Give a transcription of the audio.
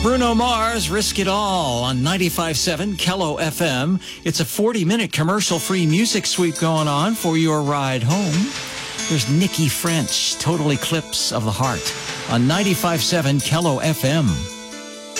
Bruno Mars, Risk It All on 95.7 Kello FM. It's a 40-minute commercial-free music sweep going on for your ride home. There's Nikki French, Total Eclipse of the Heart on 95.7 Kello FM.